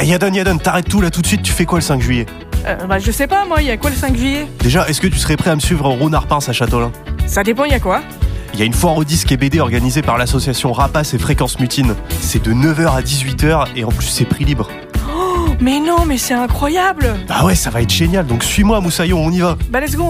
Yadon, t'arrêtes tout là tout de suite, tu fais quoi le 5 juillet? Je sais pas, moi, il y a quoi le 5 juillet? Déjà, est-ce que tu serais prêt à me suivre au Rouen Arpins à Châteaulin? Ça dépend, il y a quoi? Il y a une foire au disque et BD organisée par l'association Rapace et Fréquence Mutine. C'est de 9h à 18h et en plus c'est prix libre. Mais non, mais c'est incroyable! Bah ouais, ça va être génial, donc suis-moi Moussaillon, on y va. Bah let's go!